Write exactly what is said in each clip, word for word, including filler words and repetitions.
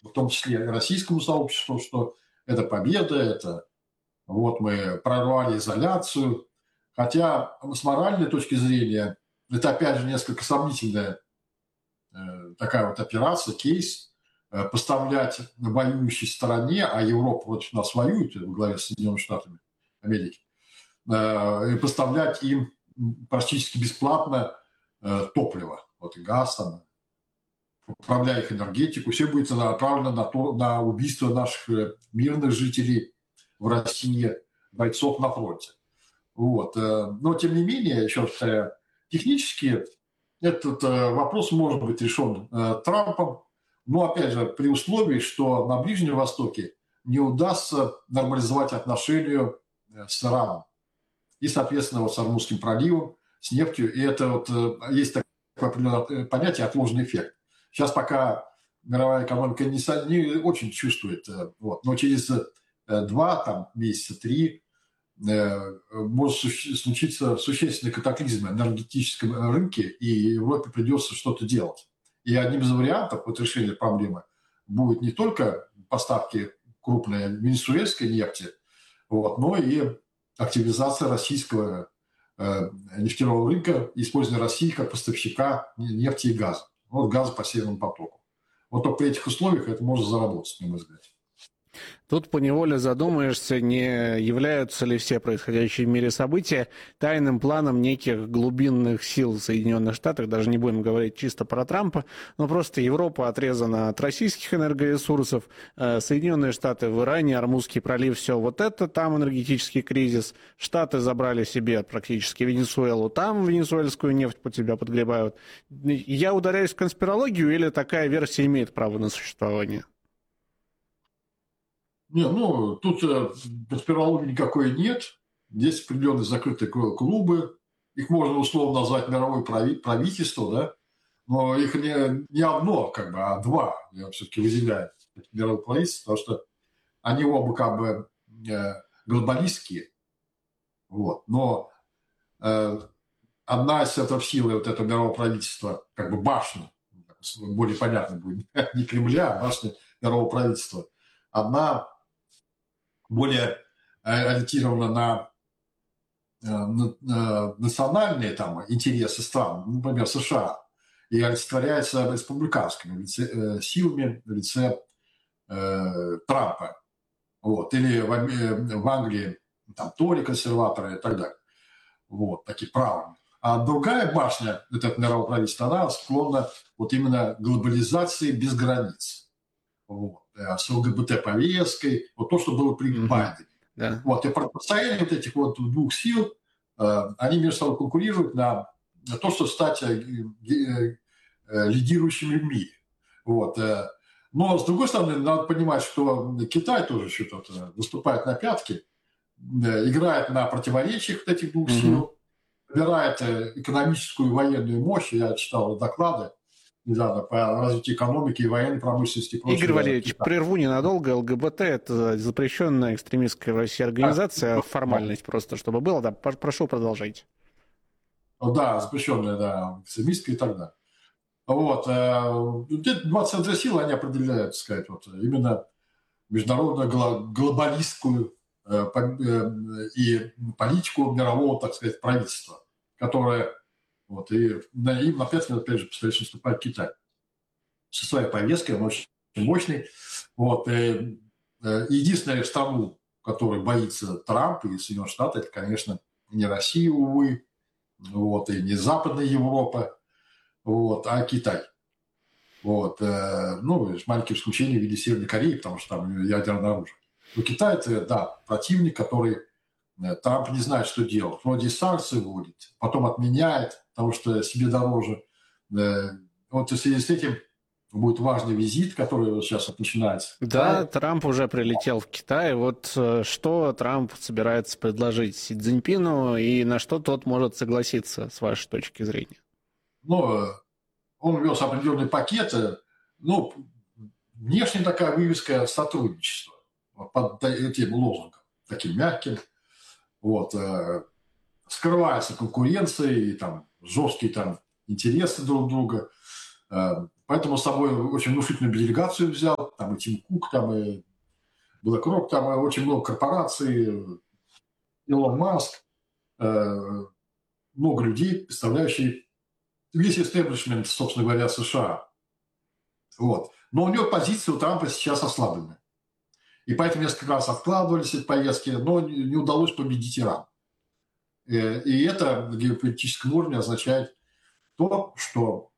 в том числе и российскому сообществу, что это победа, это вот мы прорвали изоляцию. Хотя с моральной точки зрения это опять же несколько сомнительная э, такая вот операция, кейс, э, поставлять на воюющей стороне, а Европа против нас воюет во главе с Соединенными Штатами Америки, э, и поставлять им практически бесплатно э, топливо, вот и газ, там, управляя их энергетику, все будет направлено на, то, на убийство наших мирных жителей в России, бойцов на фронте. Вот. Но, тем не менее, еще раз повторяю, технически этот вопрос может быть решен Трампом, но, опять же, при условии, что на Ближнем Востоке не удастся нормализовать отношения с Ираном и, соответственно, вот с Ормузским проливом, с нефтью. И это вот есть такое определенное понятие «отложенный эффект». Сейчас пока мировая экономика не, не очень чувствует, вот, но через два там, месяца, три э, может случиться существенный катаклизм на энергетическом рынке, и Европе придется что-то делать. И одним из вариантов вот, решения проблемы будет не только поставки крупной венесуэльской нефти, вот, но и активизация российского э, нефтяного рынка, использование России как поставщика нефти и газа. Вот газ по Северному потоку. Вот только при этих условиях это может заработать, на мой взгляд. Тут поневоле задумаешься, не являются ли все происходящие в мире события тайным планом неких глубинных сил в Соединенных Штатах, даже не будем говорить чисто про Трампа, но просто Европа отрезана от российских энергоресурсов, Соединенные Штаты в Иране, Ормузский пролив, все вот это, там энергетический кризис, Штаты забрали себе практически Венесуэлу, там венесуэльскую нефть под себя подгребают. Я ударяюсь в конспирологию или такая версия имеет право на существование? Не, ну, тут э, конспирологии никакой нет. Есть определенные закрытые клубы. Их можно условно назвать мировое прави- правительство, да? Но их не, не одно, как бы, а два. Я все-таки выделяю мировое правительство, потому что они оба как бы э, глобалистские. Вот. Но э, одна из центров силы вот этого мирового правительства, как бы башня, более понятно будет, не Кремля, а башня мирового правительства, одна более ориентирована на, на, на национальные там, интересы стран, например, США, и олицетворяется республиканскими лице, э, силами в лице э, Трампа. Вот. Или в, в Англии там, Тори, консерваторы и так далее. Вот, такие правые. А другая башня, это мировое правительство, она склонна вот именно к глобализации без границ. Вот. С ЛГБТ-повесткой, вот то, что было при mm-hmm. Байдене. Да. Вот, и противостояние вот этих вот двух сил, э, они между собой конкурируют на, на то, чтобы стать э, э, э, лидирующими в мире. Вот. Э, но, с другой стороны, надо понимать, что Китай тоже что-то выступает на пятки, э, играет на противоречиях вот этих двух mm-hmm. сил, набирает э, экономическую и военную мощь. Я читал доклады недавно по развитию экономики и военной промышленности. Игорь Валерьевич, прерву ненадолго. ЛГБТ – это запрещенная экстремистская в России организация, да. Формальность просто, чтобы было. Да, прошу, продолжайте. Да, запрещенная, да, экстремистская и так далее. Вот. Два центра силы, они определяют, так сказать, вот, именно международную глобалистскую и политику мирового, так сказать, правительства, которое вот, и на им опять, опять же, постоянно выступает Китай. Со своей повесткой, он очень мощный. Вот. И, и единственная страну, которой боится Трамп и Соединенные Штаты, это, конечно, не Россия, увы, вот, и не Западная Европа, вот, а Китай. Вот. Ну, с маленьким исключением в виде Северной Кореи, потому что там ядерное оружие. Но Китай – это, да, противник, который Трамп не знает, что делать. Вроде санкции вводит, потом отменяет, потому что себе дороже. Вот в связи с этим будет важный визит, который сейчас вот начинается. Да, Трамп уже прилетел в Китай. Вот что Трамп собирается предложить Си Цзиньпину и на что тот может согласиться, с вашей точки зрения? Ну, он вез определенные пакеты. Ну, внешне такая вывеска сотрудничества под этим лозунгом, таким мягким. Вот. Скрывается конкуренция и там жесткие там интересы друг друга. Поэтому с собой очень внушительную делегацию взял. Там там и Тим Кук, там и BlackRock, там и очень много корпораций, Илон Маск, много людей, представляющих весь истеблишмент, собственно говоря, США. Вот. Но у него позиции у Трампа сейчас ослаблены. И поэтому несколько раз откладывались эти поездки, но не удалось победить Иран. И это на геополитическом уровне означает то, что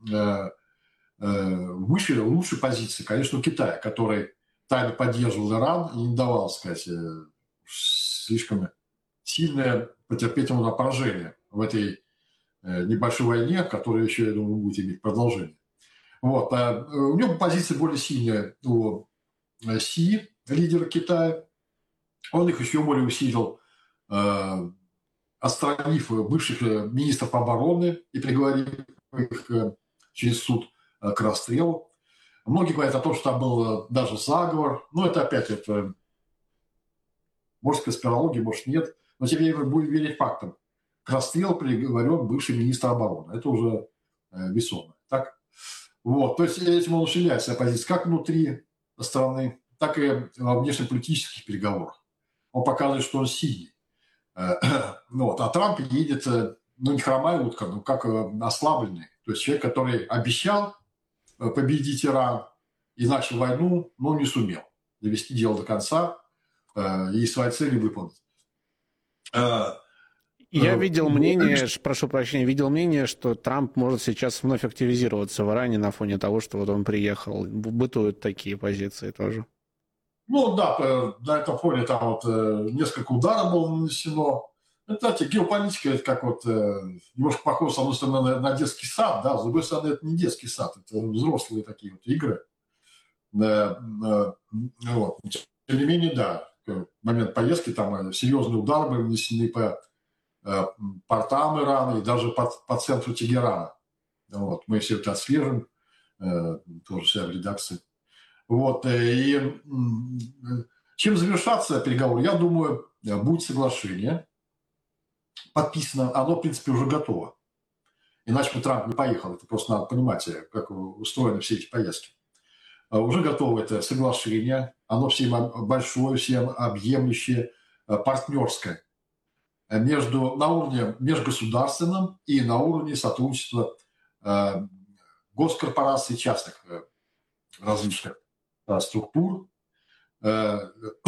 выше, лучше позиции, конечно, у Китая, который тайно поддерживал Иран и не давал, сказать, слишком сильное потерпеть ему на поражение в этой небольшой войне, которая еще, я думаю, будет иметь продолжение. Вот. А у него позиция более сильная у Си, лидера Китая. Он их еще более усилил, отстранив бывших министров обороны и приговорив их через суд к расстрелу. Многие говорят о том, что там был даже заговор. Но это опять, это, может, конспирология, может, нет. Но тем не менее, будем верить фактам. К расстрелу приговорен бывший министр обороны. Это уже весомо. Так? Вот. То есть этим он уширяет свою позицию как внутри страны, так и во внешнеполитических переговорах. Он показывает, что он сильный. Вот. А Трамп едет, ну, не хромая утка, но как ослабленный. То есть человек, который обещал победить Иран и начал войну, но не сумел довести дело до конца и свои цели выполнить. Я видел мнение, прошу прощения, видел мнение, что Трамп может сейчас вновь активизироваться в Иране на фоне того, что вот он приехал. Бытуют такие позиции тоже. Ну да, на этом фоне там вот несколько ударов было нанесено. Кстати, геополитика, это как вот немножко похоже, с одной стороны, на, на детский сад, да, с другой стороны, это не детский сад, это взрослые такие вот игры. Вот. Тем не менее, да, в момент поездки там серьезные удары были нанесены по портам Ирана и даже по, по центру Тегерана. Вот. Мы все это отслеживаем, тоже вся в редакции. Вот. И чем завершатся переговоры? Я думаю, будет соглашение подписано, оно, в принципе, уже готово. Иначе бы Трамп не поехал. Это просто надо понимать, как устроены все эти поездки. Уже готово это соглашение. Оно всем большое, всем объемлющее, партнерское. Между, на уровне межгосударственном и на уровне сотрудничества э, госкорпораций и частных э, различных э, структур. Э,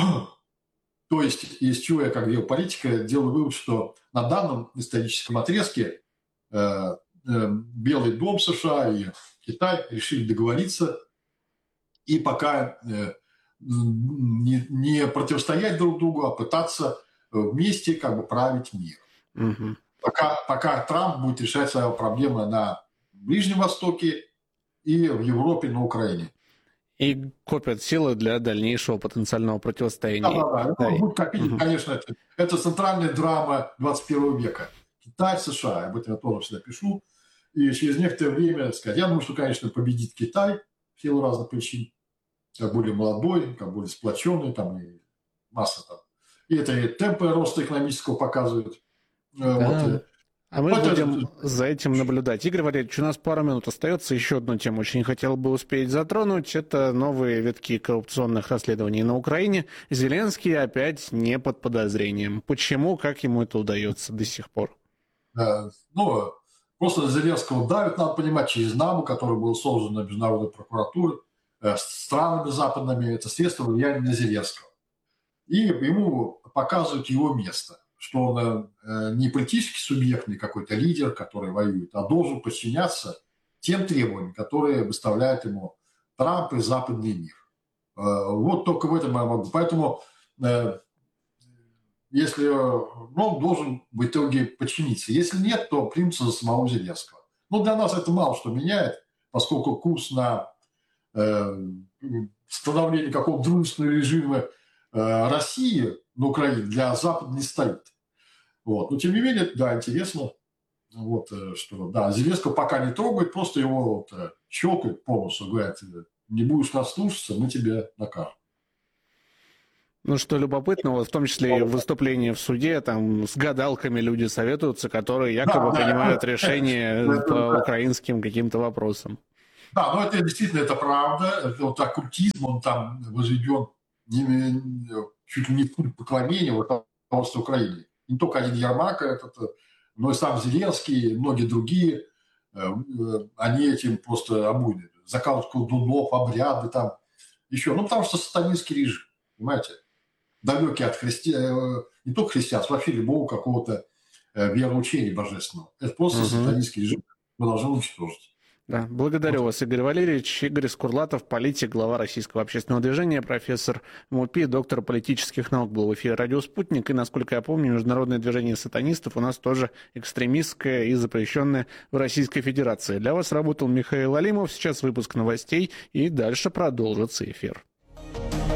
то есть, из чего я, как геополитика, делаю вывод, что на данном историческом отрезке э, э, Белый дом США и Китай решили договориться и пока э, не, не противостоять друг другу, а пытаться вместе как бы править мир. Угу. Пока, пока Трамп будет решать свои проблемы на Ближнем Востоке и в Европе, на Украине. И копят силы для дальнейшего потенциального противостояния. Да, да, да. Ну, будет копить, угу. Конечно, это, это центральная драма двадцать первого века. Китай, США, об этом я тоже всегда пишу. И через некоторое время, так сказать, я думаю, что, конечно, победит Китай в силу разных причин. Как более молодой, как более сплоченный, там и масса там. И это и темпы роста экономического показывают. Да. Вот. А мы вот будем это... за этим наблюдать. Игорь Валерьевич, у нас пару минут остается. Еще одну тему очень хотел бы успеть затронуть. Это новые витки коррупционных расследований на Украине. Зеленский опять не под подозрением. Почему? Как ему это удается до сих пор? Да. Ну, просто Зеленского давят, надо понимать, через НАБУ, который был создан на международной прокуратуре, странами западными. Это средство влияния на Зеленского. И ему показывают его место, что он не политический субъект, не какой-то лидер, который воюет, а должен подчиняться тем требованиям, которые выставляет ему Трамп и западный мир. Вот только в этом я могу. Поэтому, если ну, он должен в итоге подчиниться. Если нет, то примутся за самого Зеленского. Но для нас это мало что меняет, поскольку курс на становление какого-то дружественного режима России на Украине для Запада не стоит. Вот. Но тем не менее, да, интересно, вот, что да, Зеленского пока не трогает, просто его вот, щелкают по носу, говорят, не будешь нас слушаться, мы тебя накажем. Ну, что любопытно, вот в том числе и выступления в суде, там с гадалками люди советуются, которые якобы да, принимают да, решения да, по да. украинским каким-то вопросам. Да, но это действительно это правда. Это вот оккультизм, он там возведен чуть ли не в культ поклонения вот руководства Украины. Не только один Ермак, этот, но и сам Зеленский, и многие другие, они этим просто обуйны. Закалывают колдунов, обряды там, еще. Ну, потому что сатанинский режим, понимаете? Далекий от христиан, не только христианства, вообще любого какого-то вероучения божественного. Это просто угу. сатанинский режим, мы должны уничтожить. Да, благодарю вот. вас, Игорь Валерьевич. Игорь Скурлатов, политик, глава Российского общественного движения, профессор МУПИ, доктор политических наук, был в эфире «Радио Спутник». И, насколько я помню, международное движение сатанистов у нас тоже экстремистское и запрещенное в Российской Федерации. Для вас работал Михаил Алимов. Сейчас выпуск новостей, и дальше продолжится эфир.